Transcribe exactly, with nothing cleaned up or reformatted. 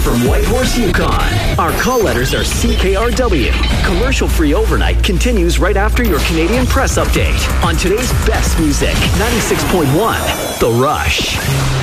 from Whitehorse, Yukon. Our call letters are C K R W. Commercial-free overnight continues right after your Canadian Press Update on today's best music, ninety-six point one The Rush.